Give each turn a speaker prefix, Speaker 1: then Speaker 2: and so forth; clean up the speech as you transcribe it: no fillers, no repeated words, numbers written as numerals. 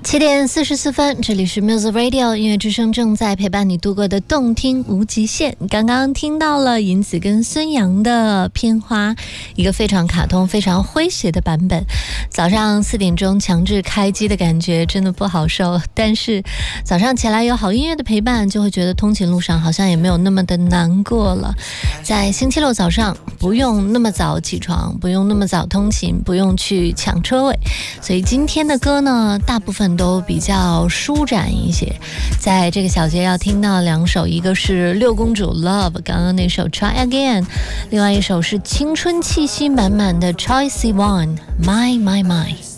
Speaker 1: 7:44，这里是 Music Radio 音乐之声，正在陪伴你度过的动听无极限。刚刚听到了银子跟孙杨的片花，一个非常卡通非常诙谐的版本。早上4点钟强制开机的感觉真的不好受，但是早上起来有好音乐的陪伴，就会觉得通勤路上好像也没有那么的难过了。在星期六早上不用那么早起床，不用那么早通勤，不用去抢车位，所以今天的歌呢大部分都比较舒展一些。在这个小节要听到2首，一个是六公主 Love， 刚刚那首 Try Again， 另外一首是青春气息满满的 Choi Siwon My My My。